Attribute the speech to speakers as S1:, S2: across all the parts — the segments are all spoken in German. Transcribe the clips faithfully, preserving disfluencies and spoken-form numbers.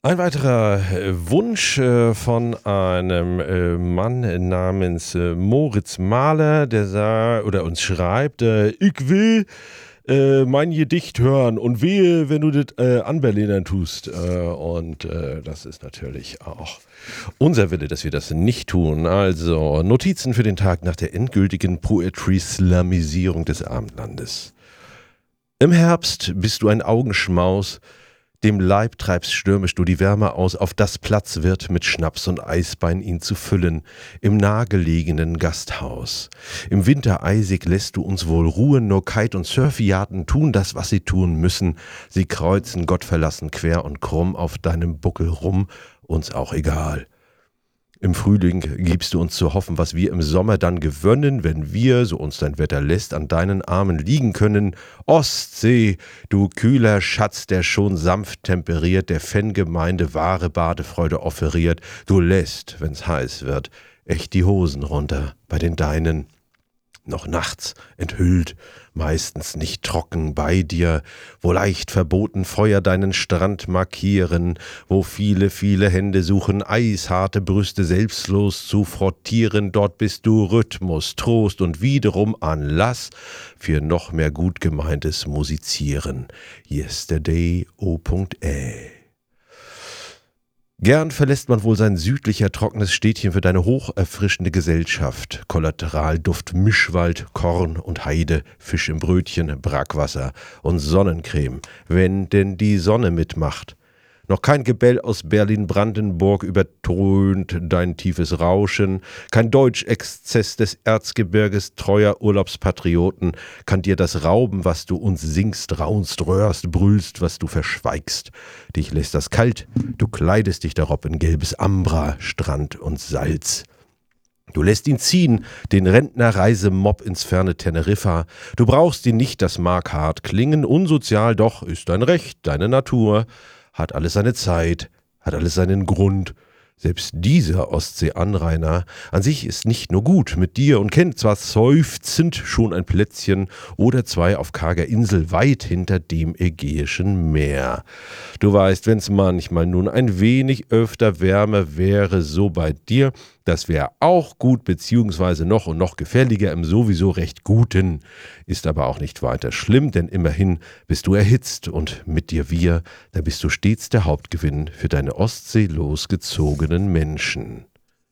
S1: Ein weiterer äh, Wunsch äh, von einem äh, Mann namens äh, Moritz Mahler, der sah oder uns schreibt, äh, ich will äh, mein Gedicht hören und wehe, wenn du das äh, anberlinern tust. Äh, und äh, das ist natürlich auch unser Wille, dass wir das nicht tun. Also Notizen für den Tag nach der endgültigen Poetry-Slamisierung des Abendlandes. Im Herbst bist du ein Augenschmaus, dem Leib treibst stürmisch du die Wärme aus, auf das Platz wird mit Schnaps und Eisbein ihn zu füllen, im nahegelegenen Gasthaus. Im Winter eisig lässt du uns wohl ruhen, nur Kite- und Surfyachten tun das, was sie tun müssen. Sie kreuzen gottverlassen quer und krumm auf deinem Buckel rum, uns auch egal. Im Frühling gibst du uns zu hoffen, was wir im Sommer dann gewönnen, wenn wir, so uns dein Wetter lässt, an deinen Armen liegen können. Ostsee, du kühler Schatz, der schon sanft temperiert, der Fangemeinde wahre Badefreude offeriert. Du lässt, wenn's heiß wird, echt die Hosen runter bei den Deinen. Noch nachts enthüllt, meistens nicht trocken bei dir, wo leicht verboten Feuer deinen Strand markieren, wo viele, viele Hände suchen, eisharte Brüste selbstlos zu frottieren, dort bist du Rhythmus, Trost und wiederum Anlass für noch mehr gut gemeintes Musizieren. Yesterday O.Ä. Gern verlässt man wohl sein südlicher, trockenes Städtchen für deine hocherfrischende Gesellschaft. Kollateralduft, Mischwald, Korn und Heide, Fisch im Brötchen, Brackwasser und Sonnencreme, wenn denn die Sonne mitmacht. Noch kein Gebell aus Berlin-Brandenburg übertönt dein tiefes Rauschen, kein Deutschexzess des Erzgebirges treuer Urlaubspatrioten kann dir das rauben, was du uns singst, raunst, röhrst, brüllst, was du verschweigst. Dich lässt das kalt, du kleidest dich darob in gelbes Ambra, Strand und Salz. Du lässt ihn ziehen, den Rentnerreisemob ins ferne Teneriffa. Du brauchst ihn nicht, das mag hart klingen, unsozial, doch ist dein Recht, deine Natur. Hat alles seine Zeit, hat alles seinen Grund. Selbst dieser Ostseeanrainer an sich ist nicht nur gut mit dir und kennt zwar seufzend schon ein Plätzchen oder zwei auf karger Insel weit hinter dem Ägäischen Meer. Du weißt, wenn's manchmal nun ein wenig öfter wärmer wäre, so bei dir, das wäre auch gut, beziehungsweise noch und noch gefährlicher im sowieso recht Guten. Ist aber auch nicht weiter schlimm, denn immerhin bist du erhitzt und mit dir wir, da bist du stets der Hauptgewinn für deine Ostsee losgezogenen Menschen.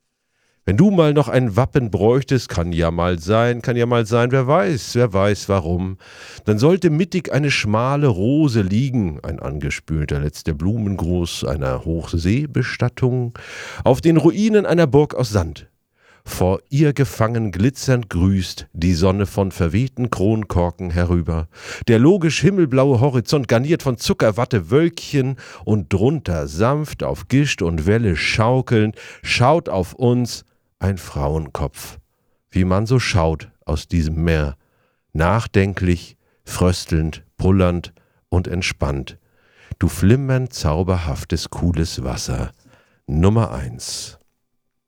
S1: Wenn du mal noch ein Wappen bräuchtest, kann ja mal sein, kann ja mal sein, wer weiß, wer weiß warum, dann sollte mittig eine schmale Rose liegen, ein angespülter letzter Blumengruß einer Hochseebestattung, auf den Ruinen einer Burg aus Sand. Vor ihr gefangen glitzernd grüßt die Sonne von verwehten Kronkorken herüber. Der logisch himmelblaue Horizont garniert von Zuckerwattewölkchen und drunter sanft auf Gischt und Welle schaukelnd schaut auf uns ein Frauenkopf, wie man so schaut aus diesem Meer, nachdenklich, fröstelnd, pullernd und entspannt. Du flimmernd zauberhaftes, cooles Wasser. Nummer eins.